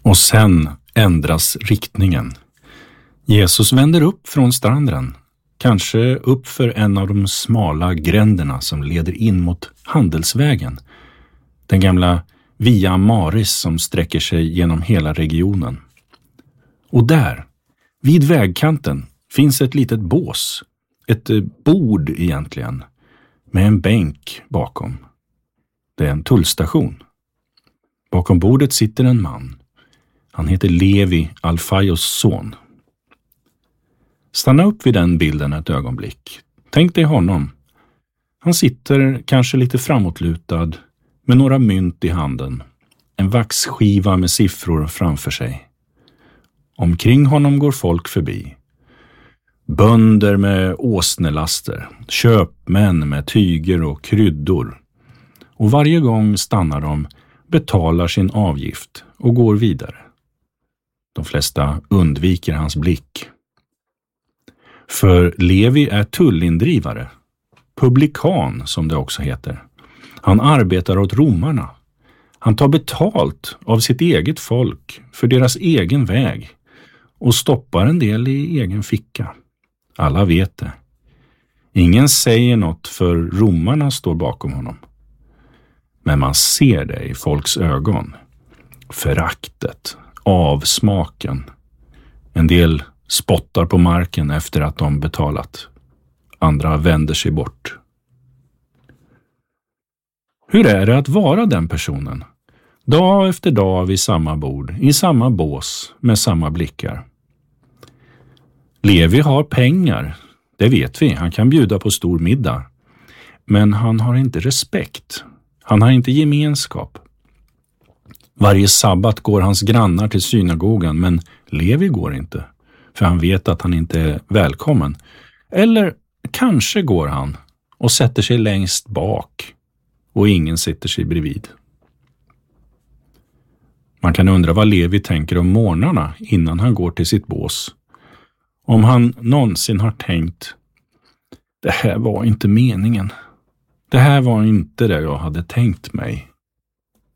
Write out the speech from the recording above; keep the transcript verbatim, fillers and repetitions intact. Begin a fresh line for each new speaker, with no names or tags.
Och sen ändras riktningen. Jesus vänder upp från stranden, kanske upp för en av de smala gränderna som leder in mot handelsvägen. Den gamla Via Maris som sträcker sig genom hela regionen. Och där, vid vägkanten, finns ett litet bås, ett bord egentligen, med en bänk bakom. Det är en tullstation. Bakom bordet sitter en man. Han heter Levi, Alfaios son. Stanna upp vid den bilden ett ögonblick. Tänk dig honom. Han sitter kanske lite framåtlutad med några mynt i handen. En vaxskiva med siffror framför sig. Omkring honom går folk förbi. Bönder med åsnelaster, köpmän med tyger och kryddor. Och varje gång stannar de, betalar sin avgift och går vidare. De flesta undviker hans blick. För Levi är tullindrivare, publikan som det också heter. Han arbetar åt romarna. Han tar betalt av sitt eget folk för deras egen väg och stoppar en del i egen ficka. Alla vet det. Ingen säger något för romarna står bakom honom. Men man ser det i folks ögon. Föraktet, avsmaken. En del spottar på marken efter att de betalat. Andra vänder sig bort. Hur är det att vara den personen? Dag efter dag vid samma bord, i samma bås, med samma blickar. Levi har pengar, det vet vi. Han kan bjuda på stor middag. Men han har inte respekt. Han har inte gemenskap. Varje sabbat går hans grannar till synagogan, men Levi går inte. För han vet att han inte är välkommen. Eller kanske går han och sätter sig längst bak och ingen sitter sig bredvid. Man kan undra vad Levi tänker om morgnarna innan han går till sitt bås. Om han någonsin har tänkt, det här var inte meningen. Det här var inte det jag hade tänkt mig.